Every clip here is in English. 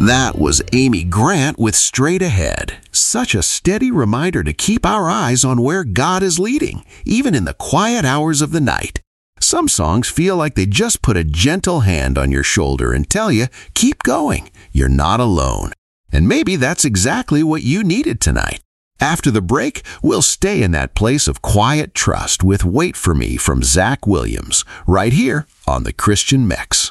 That was Amy Grant with Straight Ahead. Such a steady reminder to keep our eyes on where God is leading, even in the quiet hours of the night. Some songs feel like they just put a gentle hand on your shoulder and tell you, keep going, you're not alone. And maybe that's exactly what you needed tonight. After the break, we'll stay in that place of quiet trust with Wait For Me from Zach Williams, right here on the Christian Mix.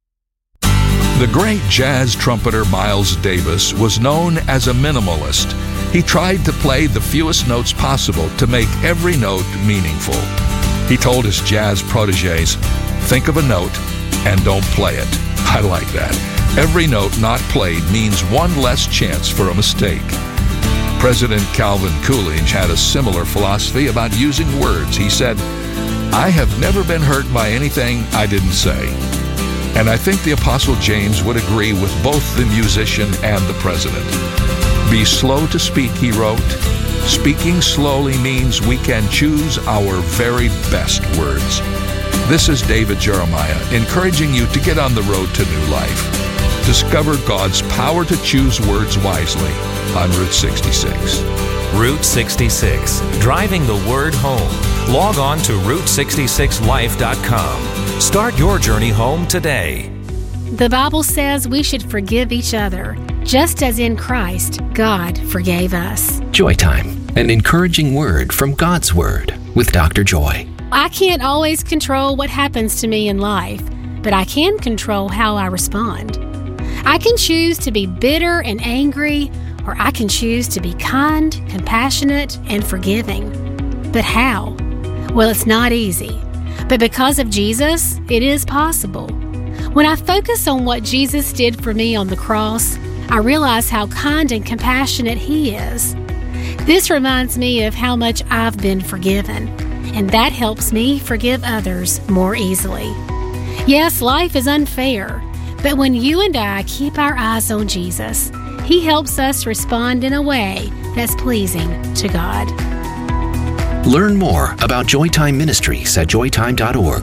The great jazz trumpeter Miles Davis was known as a minimalist. He tried to play the fewest notes possible to make every note meaningful. He told his jazz protégés, think of a note and don't play it. I like that. Every note not played means one less chance for a mistake. President Calvin Coolidge had a similar philosophy about using words. He said, I have never been hurt by anything I didn't say. And I think the Apostle James would agree with both the musician and the president. Be slow to speak, he wrote. Speaking slowly means we can choose our very best words. This is David Jeremiah, encouraging you to get on the road to new life. Discover God's power to choose words wisely on Route 66. Route 66, driving the word home. Log on to Route66Life.com. Start your journey home today. The Bible says we should forgive each other, just as in Christ, God forgave us. Joy Time, an encouraging word from God's Word with Dr. Joy. I can't always control what happens to me in life, but I can control how I respond. I can choose to be bitter and angry, or I can choose to be kind, compassionate, and forgiving. But how? Well, it's not easy. But because of Jesus, it is possible. When I focus on what Jesus did for me on the cross, I realize how kind and compassionate He is. This reminds me of how much I've been forgiven, and that helps me forgive others more easily. Yes, life is unfair, but when you and I keep our eyes on Jesus, He helps us respond in a way that's pleasing to God. Learn more about Joytime Ministries at joytime.org.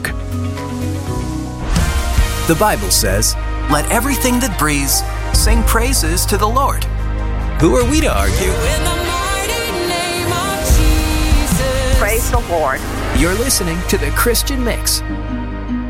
The Bible says, let everything that breathes sing praises to the Lord. Who are we to argue? Praise the Lord. You're listening to The Christian Mix